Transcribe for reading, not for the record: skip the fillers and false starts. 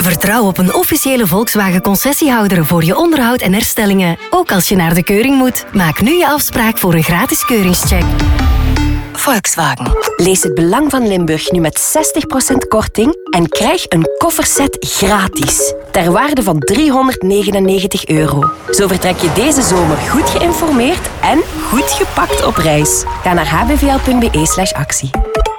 Vertrouw op een officiële Volkswagen-concessiehouder voor je onderhoud en herstellingen. Ook als je naar de keuring moet. Maak nu je afspraak voor een gratis keuringscheck. Volkswagen. Lees het belang van Limburg nu met 60% korting en krijg een kofferset gratis. Ter waarde van €399. Zo vertrek je deze zomer goed geïnformeerd en goed gepakt op reis. Ga naar hbvl.be/actie.